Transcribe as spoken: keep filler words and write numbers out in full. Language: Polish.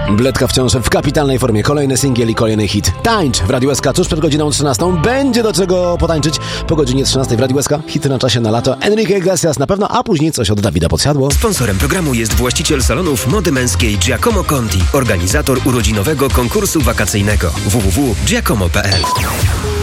Bledka wciąż w kapitalnej formie. Kolejny singiel i kolejny hit. Tańcz w Radiu S K tuż przed godziną trzynastą. Będzie do czego potańczyć po godzinie trzynastej w Radiu S K. Hity na czasie na lato. Enrique Iglesias na pewno, a później coś od Dawida Podsiadło. Sponsorem programu jest właściciel salonów mody męskiej Giacomo Conti, organizator urodzinowego konkursu wakacyjnego w w w kropka giacomo kropka p l.